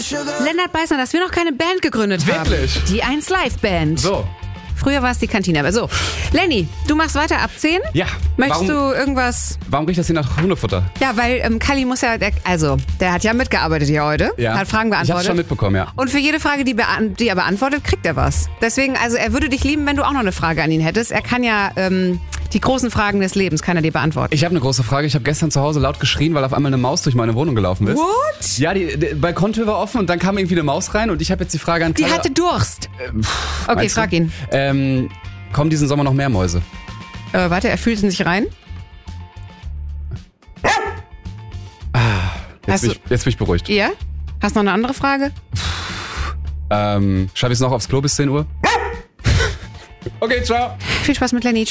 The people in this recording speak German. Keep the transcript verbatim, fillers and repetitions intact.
Lennart Beißner, dass wir noch keine Band gegründet haben. Wirklich? Die eins Live Band. So. Früher war es die Kantine, aber so. Lenny, du machst weiter ab zehn? Ja. Möchtest warum, du irgendwas... Warum riecht das hier nach Hundefutter? Ja, weil ähm, Kalli muss ja... Der, also, der hat ja mitgearbeitet hier heute. Ja. Hat Fragen Ich hab's beantwortet. schon mitbekommen, ja. Und für jede Frage, die, beant- die er beantwortet, kriegt er was. Deswegen, also er würde dich lieben, wenn du auch noch eine Frage an ihn hättest. Er kann ja ähm, die großen Fragen des Lebens, kann er dir beantworten. Ich habe eine große Frage. Ich habe gestern zu Hause laut geschrien, weil auf einmal eine Maus durch meine Wohnung gelaufen ist. What? Ja, die, die Balkontür war offen und dann kam irgendwie eine Maus rein und ich habe jetzt die Frage an Die Kaya. hatte Durst. Äh, pff, Okay, meinst du? frag ihn. Ähm, kommen diesen Sommer noch mehr Mäuse? Äh, warte, er fühlt in sich rein. Jetzt, Hast bin ich, jetzt bin ich beruhigt. Ja? Hast noch eine andere Frage? Ähm, schaffe ich es noch aufs Klo bis zehn Uhr? Okay, ciao. Viel Spaß mit Lenny.